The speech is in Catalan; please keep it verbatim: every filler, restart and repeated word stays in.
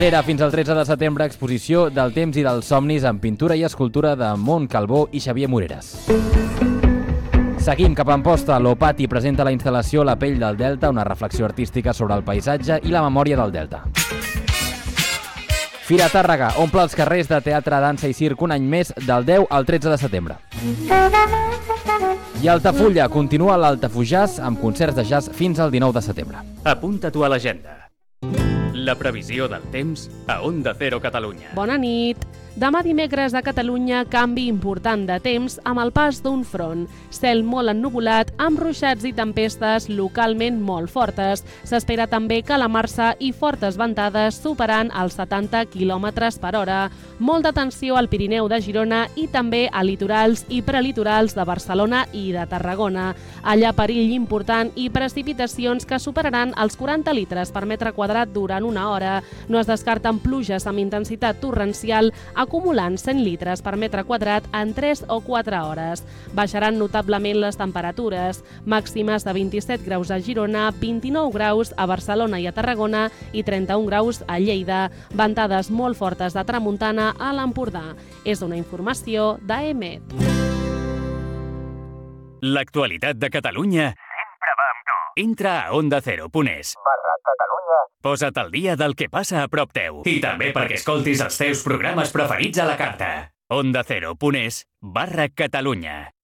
Era fins al tretze de setembre exposició del temps i dels somnis en pintura i escultura de Mont Calbó i Xavier Moreres. Seguim cap a Amposta. L'Opati presenta la instal·lació La pell del Delta, una reflexió artística sobre el paisatge i la memòria del Delta. Fira Tàrrega omple els carrers de teatre, dansa i circ un any més del deu al tretze de setembre. I Altafulla continua l'Altafujàs amb concerts de jazz fins al dinou de setembre. Apunta-t'ho a l'agenda. La previsió del temps a Onda Cero Catalunya. Bona nit. Demà dimecres a Catalunya canvi important de temps amb el pas d'un front. Cel molt ennuvolat amb ruixats i tempestes localment molt fortes. S'espera també calamarsa i fortes ventades superant els setanta quilòmetres per hora. Molt d'atenció al Pirineu de Girona i també a litorals i prelitorals de Barcelona i de Tarragona. Allà perill important i precipitacions que superaran els quaranta litres per metre quadrat durant una hora. No es descarten pluges amb intensitat torrencial acumulant cent litres per metre quadrat en tres o quatre hores. Baixaran notablement les temperatures, màximes de vint-i-set graus a Girona, vint-i-nou graus a Barcelona i a Tarragona i trenta-un graus a Lleida. Ventades molt fortes de tramuntana a l'Empordà. És una informació d'A E M E T. L'actualitat de Catalunya sempre va amb tu. Entra a onda cero punt es barra Catalunya. Posa't al dia del que passa a prop teu. I també perquè escoltis els teus programes preferits a la carta. onda cero punt es barra Catalunya.